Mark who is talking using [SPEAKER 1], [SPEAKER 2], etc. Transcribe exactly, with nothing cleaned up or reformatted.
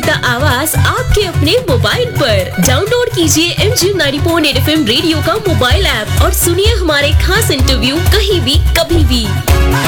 [SPEAKER 1] का आवाज आपके अपने मोबाइल पर। डाउनलोड कीजिए M G ninety point at F M radio का मोबाइल ऐप और सुनिए हमारे खास इंटरव्यू कहीं भी कभी भी।